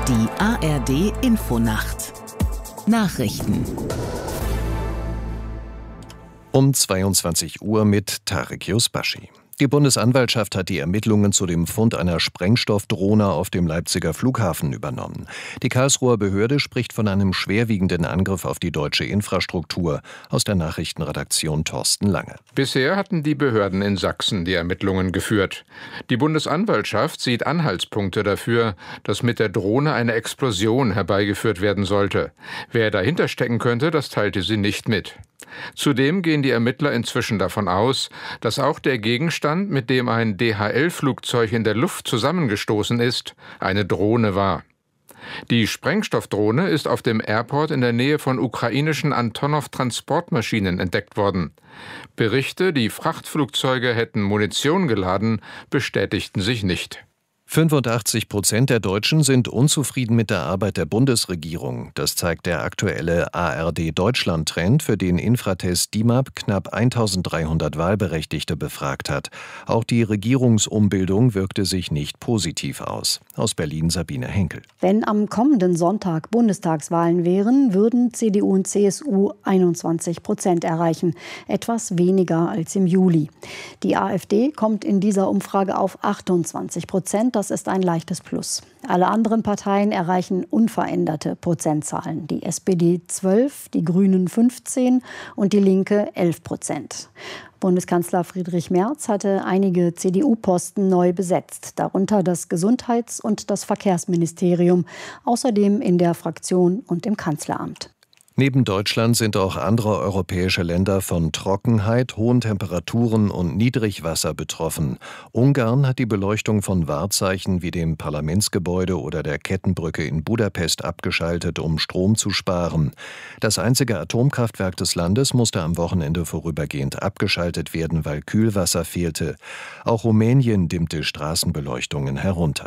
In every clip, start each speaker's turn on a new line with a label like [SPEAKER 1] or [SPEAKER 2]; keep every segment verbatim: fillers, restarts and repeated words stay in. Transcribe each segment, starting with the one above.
[SPEAKER 1] Die A R D-Infonacht. Nachrichten.
[SPEAKER 2] Um zweiundzwanzig Uhr mit Tarek Yusbashi. Die Bundesanwaltschaft hat die Ermittlungen zu dem Fund einer Sprengstoffdrohne auf dem Leipziger Flughafen übernommen. Die Karlsruher Behörde spricht von einem schwerwiegenden Angriff auf die deutsche Infrastruktur. Aus der Nachrichtenredaktion Thorsten Lange.
[SPEAKER 3] Bisher hatten die Behörden in Sachsen die Ermittlungen geführt. Die Bundesanwaltschaft sieht Anhaltspunkte dafür, dass mit der Drohne eine Explosion herbeigeführt werden sollte. Wer dahinter stecken könnte, das teilte sie nicht mit. Zudem gehen die Ermittler inzwischen davon aus, dass auch der Gegenstand, mit dem ein D H L-Flugzeug in der Luft zusammengestoßen ist, eine Drohne war. Die Sprengstoffdrohne ist auf dem Airport in der Nähe von ukrainischen Antonov-Transportmaschinen entdeckt worden. Berichte, die Frachtflugzeuge hätten Munition geladen, bestätigten sich nicht.
[SPEAKER 2] fünfundachtzig Prozent der Deutschen sind unzufrieden mit der Arbeit der Bundesregierung. Das zeigt der aktuelle A R D-Deutschland-Trend, für den Infratest D I M A P knapp eintausenddreihundert Wahlberechtigte befragt hat. Auch die Regierungsumbildung wirkte sich nicht positiv aus. Aus Berlin Sabine Henkel.
[SPEAKER 4] Wenn am kommenden Sonntag Bundestagswahlen wären, würden C D U und C S U einundzwanzig Prozent erreichen. Etwas weniger als im Juli. Die AfD kommt in dieser Umfrage auf achtundzwanzig Prozent. Das ist ein leichtes Plus. Alle anderen Parteien erreichen unveränderte Prozentzahlen. Die S P D zwölf, die Grünen fünfzehn und die Linke elf Prozent. Bundeskanzler Friedrich Merz hatte einige C D U-Posten neu besetzt, darunter das Gesundheits- und das Verkehrsministerium, außerdem in der Fraktion und im Kanzleramt.
[SPEAKER 2] Neben Deutschland sind auch andere europäische Länder von Trockenheit, hohen Temperaturen und Niedrigwasser betroffen. Ungarn hat die Beleuchtung von Wahrzeichen wie dem Parlamentsgebäude oder der Kettenbrücke in Budapest abgeschaltet, um Strom zu sparen. Das einzige Atomkraftwerk des Landes musste am Wochenende vorübergehend abgeschaltet werden, weil Kühlwasser fehlte. Auch Rumänien dimmte Straßenbeleuchtungen herunter.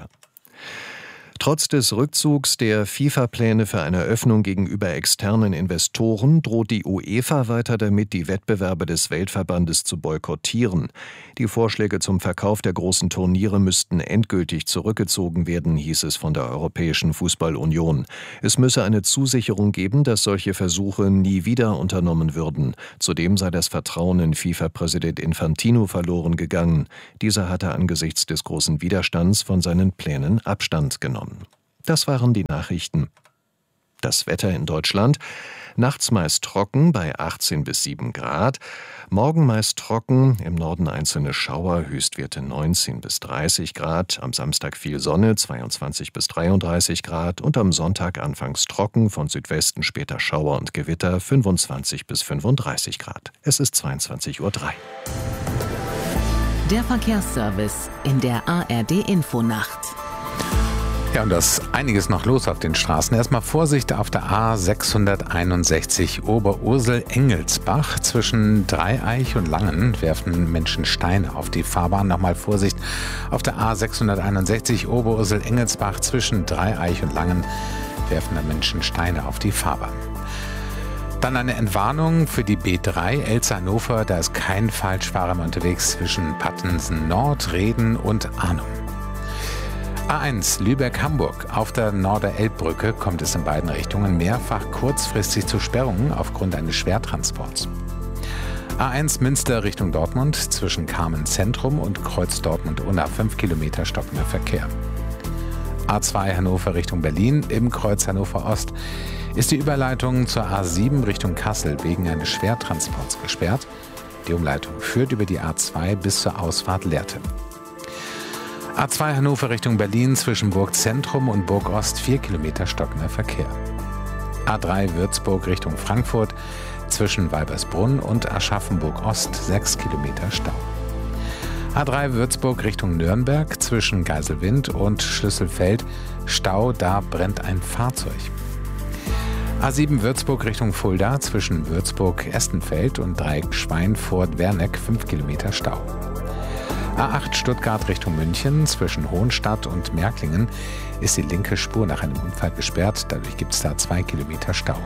[SPEAKER 2] Trotz des Rückzugs der FIFA-Pläne für eine Öffnung gegenüber externen Investoren droht die UEFA weiter damit, die Wettbewerbe des Weltverbandes zu boykottieren. Die Vorschläge zum Verkauf der großen Turniere müssten endgültig zurückgezogen werden, hieß es von der Europäischen Fußballunion. Es müsse eine Zusicherung geben, dass solche Versuche nie wieder unternommen würden. Zudem sei das Vertrauen in FIFA-Präsident Infantino verloren gegangen. Dieser hatte angesichts des großen Widerstands von seinen Plänen Abstand genommen. Das waren die Nachrichten. Das Wetter in Deutschland. Nachts meist trocken bei achtzehn bis sieben Grad. Morgen meist trocken, im Norden einzelne Schauer, Höchstwerte neunzehn bis dreißig Grad. Am Samstag viel Sonne, zweiundzwanzig bis dreiunddreißig Grad. Und am Sonntag anfangs trocken, von Südwesten später Schauer und Gewitter, fünfundzwanzig bis fünfunddreißig Grad. Es ist zweiundzwanzig Uhr drei.
[SPEAKER 1] Der Verkehrsservice in der A R D-Infonacht.
[SPEAKER 5] Ja, und da ist einiges noch los auf den Straßen. Erstmal Vorsicht auf der A sechshunderteinundsechzig Oberursel-Engelsbach. Zwischen Dreieich und Langen werfen Menschen Steine auf die Fahrbahn. Nochmal Vorsicht auf der A sechshunderteinundsechzig Oberursel-Engelsbach. Zwischen Dreieich und Langen werfen da Menschen Steine auf die Fahrbahn. Dann eine Entwarnung für die B drei Elze-Hannover. Da ist kein Falschfahrer mehr unterwegs zwischen Pattensen Nord, Reden und Arnum. A eins Lübeck-Hamburg. Auf der Norder-Elbbrücke kommt es in beiden Richtungen mehrfach kurzfristig zu Sperrungen aufgrund eines Schwertransports. A eins Münster Richtung Dortmund zwischen Kamen Zentrum und Kreuz Dortmund-Unna fünf Kilometer stockender Verkehr. A zwei Hannover Richtung Berlin im Kreuz Hannover Ost ist die Überleitung zur A sieben Richtung Kassel wegen eines Schwertransports gesperrt. Die Umleitung führt über die A zwei bis zur Ausfahrt Lehrte. A zwei Hannover Richtung Berlin zwischen Burg Zentrum und Burg Ost vier Kilometer stockender Verkehr. A drei Würzburg Richtung Frankfurt zwischen Weibersbrunn und Aschaffenburg Ost sechs Kilometer Stau. A drei Würzburg Richtung Nürnberg zwischen Geiselwind und Schlüsselfeld Stau, da brennt ein Fahrzeug. A sieben Würzburg Richtung Fulda zwischen Würzburg-Estenfeld und Dreieck Schweinfurt-Werneck fünf Kilometer Stau. A acht Stuttgart Richtung München zwischen Hohenstadt und Märklingen ist die linke Spur nach einem Unfall gesperrt. Dadurch gibt es da zwei Kilometer Stau.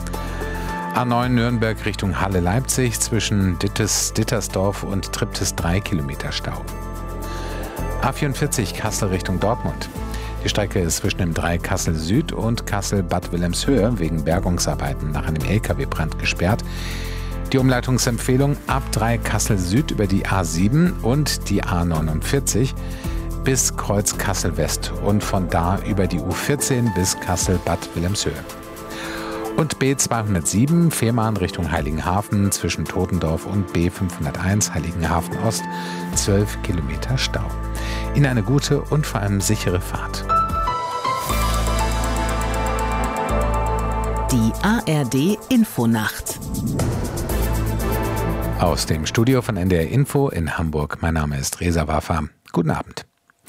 [SPEAKER 5] A neun Nürnberg Richtung Halle-Leipzig zwischen Dittes, Dittersdorf und Triptis drei Kilometer Stau. A vierundvierzig Kassel Richtung Dortmund. Die Strecke ist zwischen dem Dreieck Kassel Süd und Kassel-Bad Wilhelmshöhe wegen Bergungsarbeiten nach einem L K W-Brand gesperrt. Die Umleitungsempfehlung ab Dreieck Kassel Süd über die A sieben und die A neunundvierzig bis Kreuz Kassel West und von da über die U vierzehn bis Kassel-Bad Wilhelmshöhe. Und B zweihundertsieben Fehmarn Richtung Heiligenhafen zwischen Totendorf und B fünfhunderteins Heiligenhafen Ost zwölf Kilometer Stau. Ihnen eine gute und vor allem sichere Fahrt.
[SPEAKER 1] Die A R D Infonacht.
[SPEAKER 5] Aus dem Studio von N D R Info in Hamburg. Mein Name ist Reza Waffa. Guten Abend.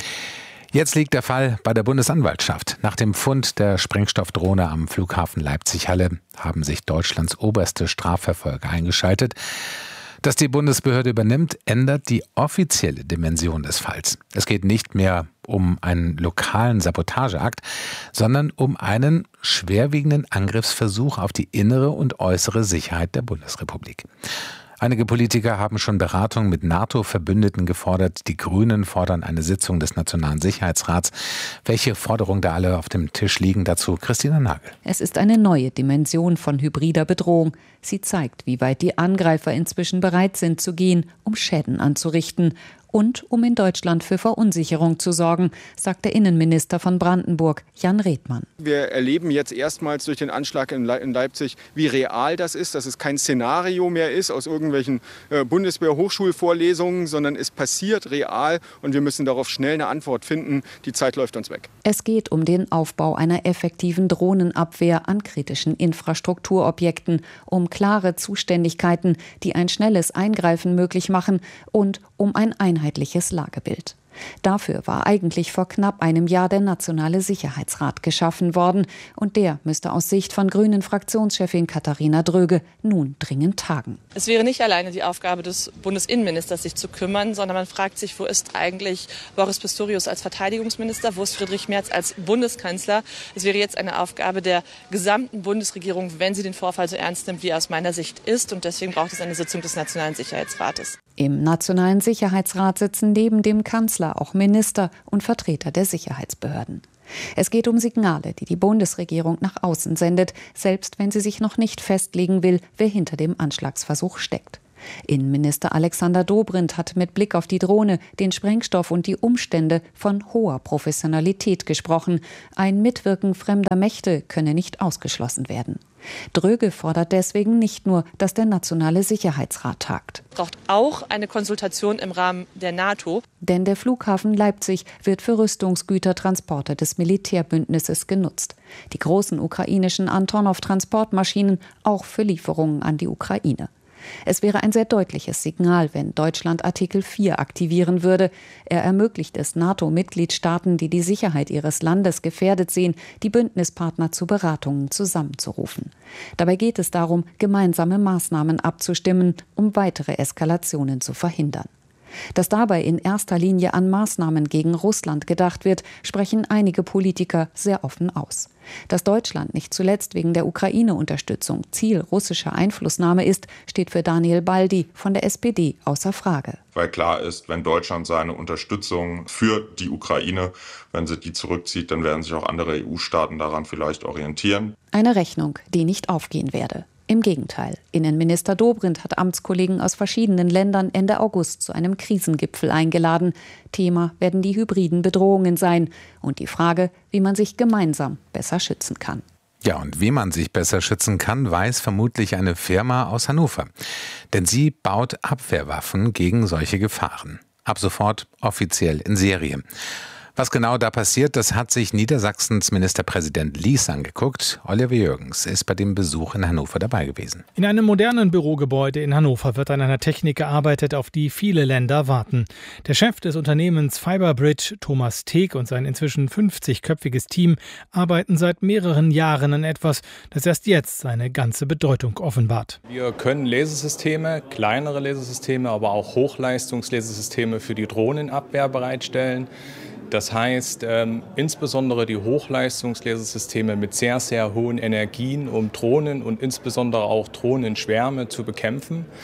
[SPEAKER 5] Jetzt liegt der Fall bei der Bundesanwaltschaft. Nach dem Fund der Sprengstoffdrohne am Flughafen Leipzig-Halle haben sich Deutschlands oberste Strafverfolger eingeschaltet. Dass die Bundesbehörde übernimmt, ändert die offizielle Dimension des Falls. Es geht nicht mehr um einen lokalen Sabotageakt, sondern um einen schwerwiegenden Angriffsversuch auf die innere und äußere Sicherheit der Bundesrepublik. Einige Politiker haben schon Beratungen mit NATO-Verbündeten gefordert. Die Grünen fordern eine Sitzung des Nationalen Sicherheitsrats. Welche Forderungen da alle auf dem Tisch liegen, dazu Christina Nagel.
[SPEAKER 6] Es ist eine neue Dimension von hybrider Bedrohung. Sie zeigt, wie weit die Angreifer inzwischen bereit sind zu gehen, um Schäden anzurichten. Und um in Deutschland für Verunsicherung zu sorgen, sagt der Innenminister von Brandenburg, Jan Redmann.
[SPEAKER 7] Wir erleben jetzt erstmals durch den Anschlag in Leipzig, wie real das ist, dass es kein Szenario mehr ist aus irgendwelchen äh, Bundeswehr-Hochschulvorlesungen, sondern es passiert real und wir müssen darauf schnell eine Antwort finden. Die Zeit läuft uns weg.
[SPEAKER 6] Es geht um den Aufbau einer effektiven Drohnenabwehr an kritischen Infrastrukturobjekten, um klare Zuständigkeiten, die ein schnelles Eingreifen möglich machen und um ein einheitliches Lagebild. Dafür war eigentlich vor knapp einem Jahr der Nationale Sicherheitsrat geschaffen worden und der müsste aus Sicht von Grünen-Fraktionschefin Katharina Dröge nun dringend tagen.
[SPEAKER 8] Es wäre nicht alleine die Aufgabe des Bundesinnenministers, sich zu kümmern, sondern man fragt sich, wo ist eigentlich Boris Pistorius als Verteidigungsminister, wo ist Friedrich Merz als Bundeskanzler? Es wäre jetzt eine Aufgabe der gesamten Bundesregierung, wenn sie den Vorfall so ernst nimmt, wie er aus meiner Sicht ist. Und deswegen braucht es eine Sitzung des Nationalen Sicherheitsrates.
[SPEAKER 6] Im Nationalen Sicherheitsrat sitzen neben dem Kanzler auch Minister und Vertreter der Sicherheitsbehörden. Es geht um Signale, die die Bundesregierung nach außen sendet, selbst wenn sie sich noch nicht festlegen will, wer hinter dem Anschlagsversuch steckt. Innenminister Alexander Dobrindt hat mit Blick auf die Drohne, den Sprengstoff und die Umstände von hoher Professionalität gesprochen. Ein Mitwirken fremder Mächte könne nicht ausgeschlossen werden. Dröge fordert deswegen nicht nur, dass der Nationale Sicherheitsrat tagt.
[SPEAKER 8] Es braucht auch eine Konsultation im Rahmen der NATO.
[SPEAKER 6] Denn der Flughafen Leipzig wird für Rüstungsgütertransporte des Militärbündnisses genutzt. Die großen ukrainischen Antonov-Transportmaschinen auch für Lieferungen an die Ukraine. Es wäre ein sehr deutliches Signal, wenn Deutschland Artikel vier aktivieren würde. Er ermöglicht es NATO-Mitgliedstaaten, die die Sicherheit ihres Landes gefährdet sehen, die Bündnispartner zu Beratungen zusammenzurufen. Dabei geht es darum, gemeinsame Maßnahmen abzustimmen, um weitere Eskalationen zu verhindern. Dass dabei in erster Linie an Maßnahmen gegen Russland gedacht wird, sprechen einige Politiker sehr offen aus. Dass Deutschland nicht zuletzt wegen der Ukraine-Unterstützung Ziel russischer Einflussnahme ist, steht für Daniel Baldi von der S P D außer Frage.
[SPEAKER 9] Weil klar ist, wenn Deutschland seine Unterstützung für die Ukraine, wenn sie die zurückzieht, dann werden sich auch andere E U-Staaten daran vielleicht orientieren.
[SPEAKER 6] Eine Rechnung, die nicht aufgehen werde. Im Gegenteil, Innenminister Dobrindt hat Amtskollegen aus verschiedenen Ländern Ende August zu einem Krisengipfel eingeladen. Thema werden die hybriden Bedrohungen sein und die Frage, wie man sich gemeinsam besser schützen kann.
[SPEAKER 5] Ja, und wie man sich besser schützen kann, weiß vermutlich eine Firma aus Hannover. Denn sie baut Abwehrwaffen gegen solche Gefahren. Ab sofort offiziell in Serie. Was genau da passiert, das hat sich Niedersachsens Ministerpräsident Lies angeguckt. Oliver Jürgens ist bei dem Besuch in Hannover dabei gewesen.
[SPEAKER 10] In einem modernen Bürogebäude in Hannover wird an einer Technik gearbeitet, auf die viele Länder warten. Der Chef des Unternehmens Fiberbridge, Thomas Teek, und sein inzwischen fünfzigköpfiges Team arbeiten seit mehreren Jahren an etwas, das erst jetzt seine ganze Bedeutung offenbart.
[SPEAKER 11] Wir können Lasersysteme, kleinere Lasersysteme, aber auch Hochleistungslasersysteme für die Drohnenabwehr bereitstellen. Das heißt, ähm, insbesondere die Hochleistungslasersysteme mit sehr, sehr hohen Energien, um Drohnen und insbesondere auch Drohnenschwärme zu bekämpfen.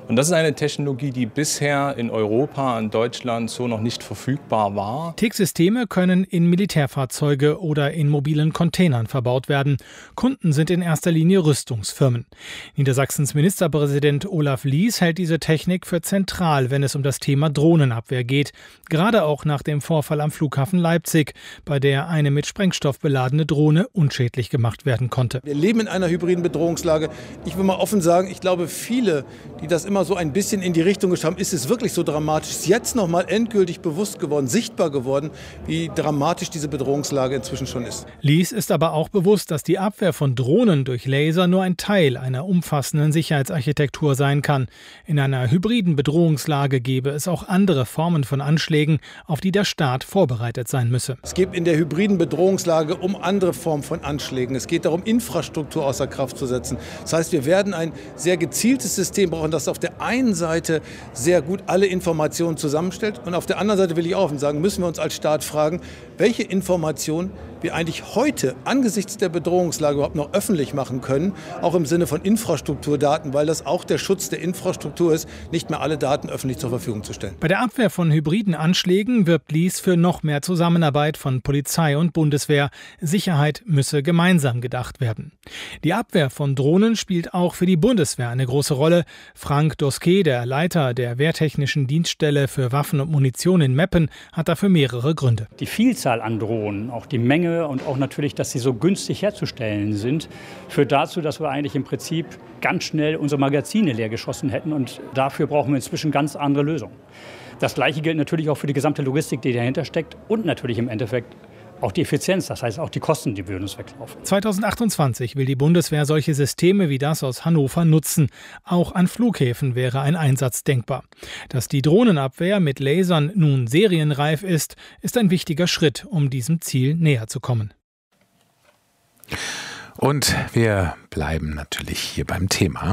[SPEAKER 11] Und das ist eine Technologie, die bisher in Europa, in Deutschland so noch nicht verfügbar war.
[SPEAKER 10] T I C-Systeme können in Militärfahrzeuge oder in mobilen Containern verbaut werden. Kunden sind in erster Linie Rüstungsfirmen. Niedersachsens Ministerpräsident Olaf Lies hält diese Technik für zentral, wenn es um das Thema Drohnenabwehr geht. Gerade auch nach dem Vorfall am Flughafen Leipzig, bei der eine mit Sprengstoff beladene Drohne unschädlich gemacht werden konnte.
[SPEAKER 12] Wir leben in einer hybriden Bedrohungslage. Ich will mal offen sagen, ich glaube, viele, die das immer so ein bisschen in die Richtung geschaut haben, ist es wirklich so dramatisch, ist jetzt noch mal endgültig bewusst geworden, sichtbar geworden, wie dramatisch diese Bedrohungslage inzwischen schon ist.
[SPEAKER 10] Lies ist aber auch bewusst, dass die Abwehr von Drohnen durch Laser nur ein Teil einer umfassenden Sicherheitsarchitektur sein kann. In einer hybriden Bedrohungslage gäbe es auch andere Formen von Anschlägen, auf die der Staat vorbereitet sein müsse.
[SPEAKER 12] Es geht in der hybriden Bedrohungslage um andere Formen von Anschlägen. Es geht darum, Infrastruktur außer Kraft zu setzen. Das heißt, wir werden ein sehr gezieltes System brauchen, das auf der einen Seite sehr gut alle Informationen zusammenstellt. Und auf der anderen Seite will ich auch offen sagen, müssen wir uns als Staat fragen, welche Informationen wir eigentlich heute angesichts der Bedrohungslage überhaupt noch öffentlich machen können, auch im Sinne von Infrastrukturdaten, weil das auch der Schutz der Infrastruktur ist, nicht mehr alle Daten öffentlich zur Verfügung zu stellen.
[SPEAKER 10] Bei der Abwehr von hybriden Anschlägen wirbt Lies für noch mehr Zusammenarbeit von Polizei und Bundeswehr. Sicherheit müsse gemeinsam gedacht werden. Die Abwehr von Drohnen spielt auch für die Bundeswehr eine große Rolle. Frank Dosquet, der Leiter der Wehrtechnischen Dienststelle für Waffen und Munition in Meppen, hat dafür mehrere Gründe.
[SPEAKER 13] Die Vielzahl an Drohnen, auch die Menge und auch natürlich, dass sie so günstig herzustellen sind, führt dazu, dass wir eigentlich im Prinzip ganz schnell unsere Magazine leer geschossen hätten. Und dafür brauchen wir inzwischen ganz andere Lösungen. Das Gleiche gilt natürlich auch für die gesamte Logistik, die dahinter steckt und natürlich im Endeffekt auch die Effizienz, das heißt auch die Kosten, die würden uns weglaufen.
[SPEAKER 10] zweitausendachtundzwanzig will die Bundeswehr solche Systeme wie das aus Hannover nutzen. Auch an Flughäfen wäre ein Einsatz denkbar. Dass die Drohnenabwehr mit Lasern nun serienreif ist, ist ein wichtiger Schritt, um diesem Ziel näher zu kommen.
[SPEAKER 5] Und wir bleiben natürlich hier beim Thema.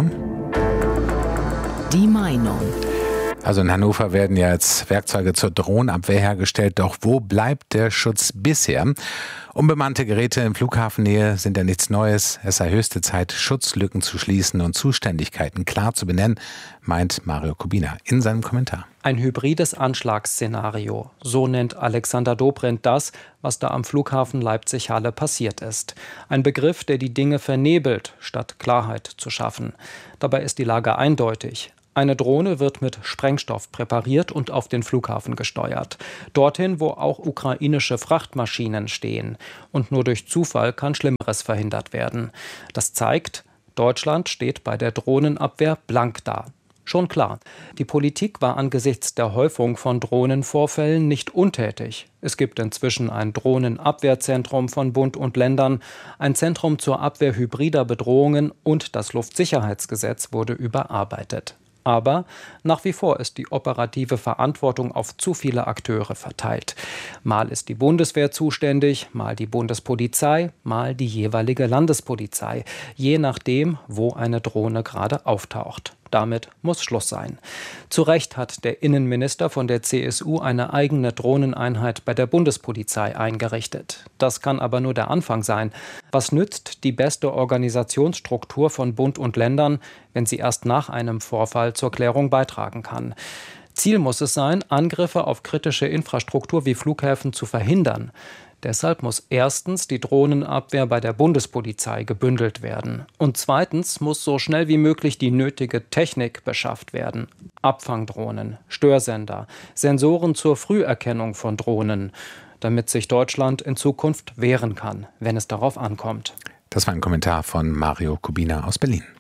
[SPEAKER 1] Die Meinung.
[SPEAKER 5] Also in Hannover werden ja jetzt Werkzeuge zur Drohnenabwehr hergestellt. Doch wo bleibt der Schutz bisher? Unbemannte Geräte in Flughafennähe sind ja nichts Neues. Es sei höchste Zeit, Schutzlücken zu schließen und Zuständigkeiten klar zu benennen, meint Mario Kubina in seinem Kommentar.
[SPEAKER 14] Ein hybrides Anschlagsszenario. So nennt Alexander Dobrindt das, was da am Flughafen Leipzig-Halle passiert ist. Ein Begriff, der die Dinge vernebelt, statt Klarheit zu schaffen. Dabei ist die Lage eindeutig. Eine Drohne wird mit Sprengstoff präpariert und auf den Flughafen gesteuert. Dorthin, wo auch ukrainische Frachtmaschinen stehen. Und nur durch Zufall kann Schlimmeres verhindert werden. Das zeigt, Deutschland steht bei der Drohnenabwehr blank da. Schon klar, die Politik war angesichts der Häufung von Drohnenvorfällen nicht untätig. Es gibt inzwischen ein Drohnenabwehrzentrum von Bund und Ländern, ein Zentrum zur Abwehr hybrider Bedrohungen und das Luftsicherheitsgesetz wurde überarbeitet. Aber nach wie vor ist die operative Verantwortung auf zu viele Akteure verteilt. Mal ist die Bundeswehr zuständig, mal die Bundespolizei, mal die jeweilige Landespolizei, je nachdem, wo eine Drohne gerade auftaucht. Damit muss Schluss sein. Zu Recht hat der Innenminister von der C S U eine eigene Drohneneinheit bei der Bundespolizei eingerichtet. Das kann aber nur der Anfang sein. Was nützt die beste Organisationsstruktur von Bund und Ländern, wenn sie erst nach einem Vorfall zur Klärung beitragen kann? Ziel muss es sein, Angriffe auf kritische Infrastruktur wie Flughäfen zu verhindern. Deshalb muss erstens die Drohnenabwehr bei der Bundespolizei gebündelt werden. Und zweitens muss so schnell wie möglich die nötige Technik beschafft werden. Abfangdrohnen, Störsender, Sensoren zur Früherkennung von Drohnen, damit sich Deutschland in Zukunft wehren kann, wenn es darauf ankommt.
[SPEAKER 5] Das war ein Kommentar von Mario Kubina aus Berlin.